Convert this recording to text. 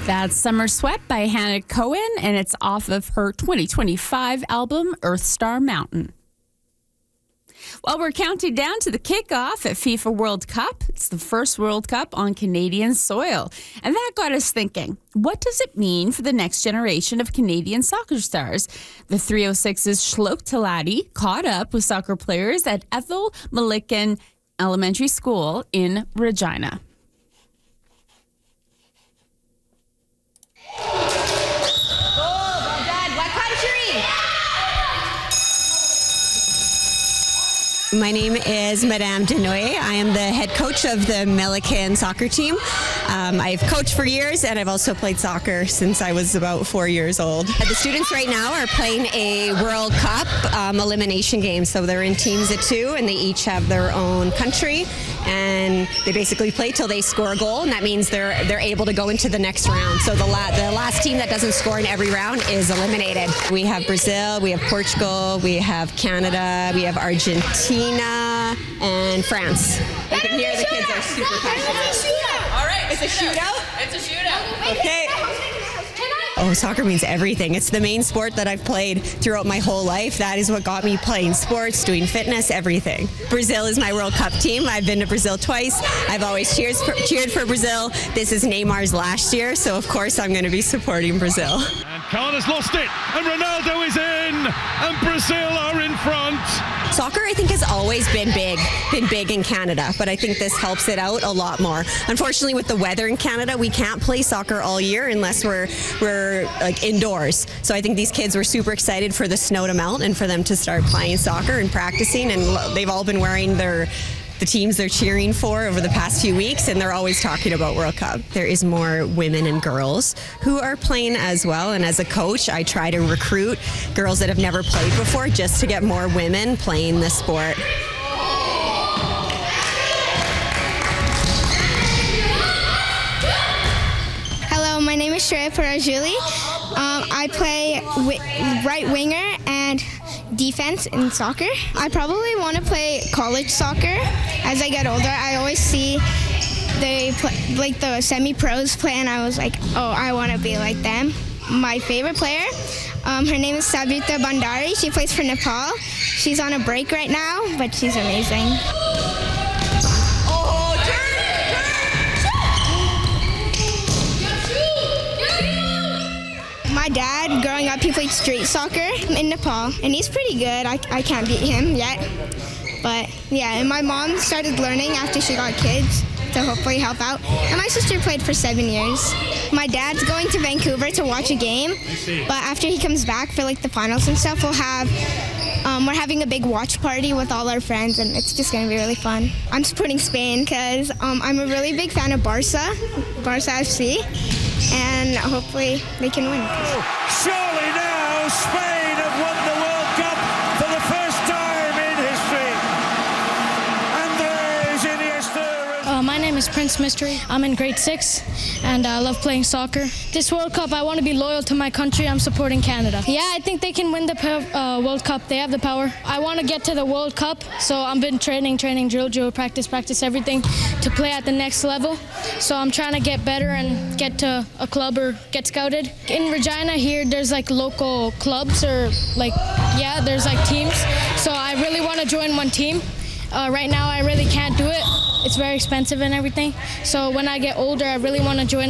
That's Summer Sweat by Hannah Cohen, and it's off of her 2025 album, Earthstar Mountain. Well, we're counting down to the kickoff at FIFA World Cup. It's the first World Cup on Canadian soil. And that got us thinking, what does it mean for the next generation of Canadian soccer stars? The 306's Shloke Talati caught up with soccer players at Ethel Milliken Elementary School in Regina. My name is Madame Denoy. I am the head coach of the Milliken soccer team. I've coached for years, and I've also played soccer since I was about 4 years old. The students right now are playing a World Cup elimination game. So they're in teams of 2, and they each have their own country. And they basically play till they score a goal, and that means they're able to go into the next round. So the last team that doesn't score in every round is eliminated. We have Brazil, we have Portugal, we have Canada, we have Argentina, and France. You can hear the kids are super passionate. All right. It's a shootout? It's a shootout. Okay. Oh, soccer means everything. It's the main sport that I've played throughout my whole life. That is what got me playing sports, doing fitness, everything. Brazil is my World Cup team. I've been to Brazil twice. I've always cheered for Brazil. This is Neymar's last year, so of course I'm going to be supporting Brazil. And Khan has lost it, and Ronaldo is in, and Brazil are in front. Soccer, I think, has always been big in Canada, but I think this helps it out a lot more. Unfortunately, with the weather in Canada, we can't play soccer all year unless we're like indoors. So I think these kids were super excited for the snow to melt and for them to start playing soccer and practicing, and they've all been wearing the teams they're cheering for over the past few weeks, and they're always talking about World Cup. There is more women and girls who are playing as well, and as a coach, I try to recruit girls that have never played before just to get more women playing this sport. Hello, my name is Shreya Parajuli. I play right winger and defense in soccer. I probably want to play college soccer as I get older. I always see they play, like the semi-pros play, and I was like, oh, I want to be like them. My favorite player, her name is Sabita Bandari. She plays for Nepal. She's on a break right now, but she's amazing. My dad, growing up, he played street soccer in Nepal, and he's pretty good. I can't beat him yet. But yeah, and my mom started learning after she got kids to hopefully help out. And my sister played for 7 years. My dad's going to Vancouver to watch a game, but after he comes back for like the finals and stuff, we're having a big watch party with all our friends, and it's just going to be really fun. I'm supporting Spain because I'm a really big fan of Barca FC. And hopefully they can win. Surely now Spain have won the World Cup for the first time in history. And there's Iniesta. My name is Prince Mystery. I'm in grade 6, and I love playing soccer. This World Cup, I want to be loyal to my country. I'm supporting Canada. Yeah, I think they can win the World Cup. They have the power. I want to get to the World Cup, so I've been training, drill, practice, everything to play at the next level. So I'm trying to get better and get to a club or get scouted. In Regina here, there's like local clubs or there's like teams. So I really want to join one team. Right now, I really can't do it. It's very expensive and everything. So when I get older, I really want to join